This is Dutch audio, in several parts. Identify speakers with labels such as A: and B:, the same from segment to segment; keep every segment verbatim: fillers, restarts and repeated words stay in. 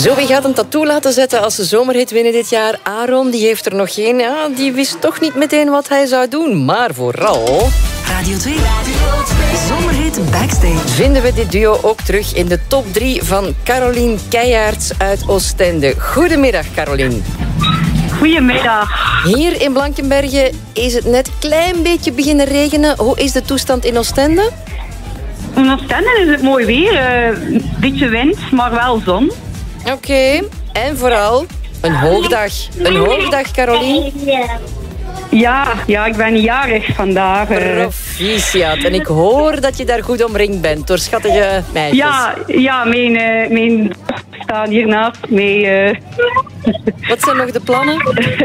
A: Zoe gaat een tattoo laten zetten als ze zomerhit winnen dit jaar. Aaron, die heeft er nog geen. Ja, die wist toch niet meteen wat hij zou doen. Maar vooral...
B: Radio twee. Radio twee. Zomerhit Backstage.
A: Vinden we dit duo ook terug in de top drie van Caroline Keijaerts uit Oostende. Goedemiddag, Caroline.
C: Goedemiddag.
A: Hier in Blankenberge is het net een klein beetje beginnen regenen. Hoe is de toestand in Oostende?
C: In Oostende is het mooi weer. Een uh, beetje wind, maar wel zon.
A: Oké. Okay. En vooral een hoogdag. Een hoogdag, Caroline.
C: Ja, ja, ik ben jarig vandaag.
A: Proficiat. En ik hoor dat je daar goed omringd bent door schattige meisjes.
C: Ja, ja mijn, uh, mijn dochter staat hiernaast mee. Uh...
A: Wat zijn nog de plannen?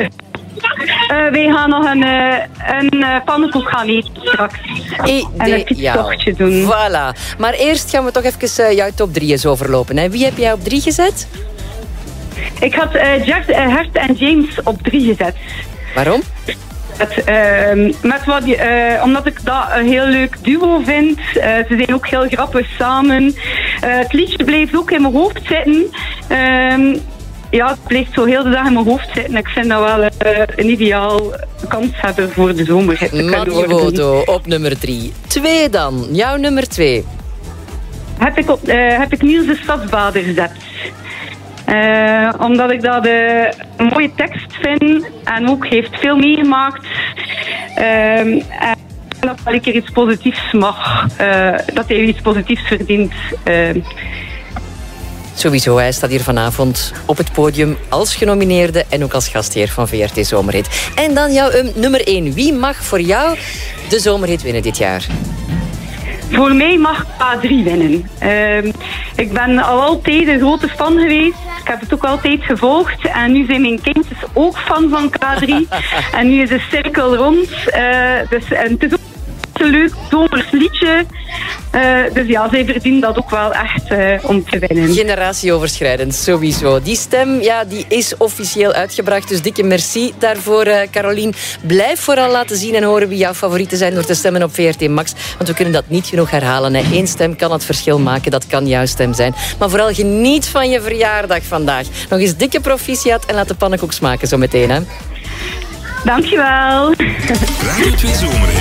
C: Uh, wij gaan nog een, uh, een uh, pannenkoek gaan eten straks.
A: Ideaal.
C: En een fietstochtje doen.
A: Voilà. Maar eerst gaan we toch even uh, jouw top drie eens overlopen. Hè? Wie heb jij op drie gezet?
C: Ik had uh, Jack, uh, Hert en James op drie gezet.
A: Waarom?
C: Het, uh, met wat, uh, omdat ik dat een heel leuk duo vind. Uh, ze zijn ook heel grappig samen. Uh, het liedje blijft ook in mijn hoofd zitten. Uh, ja, het blijft zo heel de dag in mijn hoofd zitten. Ik vind dat wel uh, een ideaal kanshebber voor de zomer.
A: Madiwodo op nummer drie. Twee dan. Jouw nummer twee.
C: Heb ik, op, uh, heb ik Niels de Stadsbader gezet. Uh, omdat ik dat uh, een mooie tekst vind en ook heeft veel meegemaakt. Uh, en dat wel een keer iets positiefs mag. Uh, dat hij iets positiefs verdient. Uh.
A: Sowieso, hij staat hier vanavond op het podium als genomineerde en ook als gastheer van V R T Zomerhit. En dan jouw um, nummer één. Wie mag voor jou de Zomerhit winnen dit jaar?
C: Voor mij mag K drie winnen. Uh, ik ben al altijd een grote fan geweest. Ik heb het ook altijd gevolgd. En nu zijn mijn kindjes ook fan van K drie. En nu is de cirkel rond. Uh, dus, en het is ook een leuk zomers liedje. Uh, dus ja, zij verdienen dat ook wel echt uh, om te winnen.
A: Generatieoverschrijdend, sowieso. Die stem, ja, die is officieel uitgebracht. Dus dikke merci daarvoor, uh, Caroline. Blijf vooral laten zien en horen wie jouw favorieten zijn door te stemmen op V R T Max. Want we kunnen dat niet genoeg herhalen. Hè. Eén stem kan het verschil maken. Dat kan jouw stem zijn. Maar vooral geniet van je verjaardag vandaag. Nog eens dikke proficiat en laat de pannenkoek smaken zo meteen. Hè.
C: Dankjewel.
D: Radio twee Zomerhit.